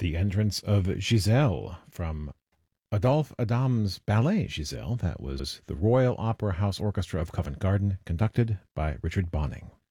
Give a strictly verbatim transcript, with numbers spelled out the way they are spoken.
The entrance of Giselle from Adolphe Adam's ballet Giselle. That was the Royal Opera House Orchestra of Covent Garden, conducted by Richard Bonning.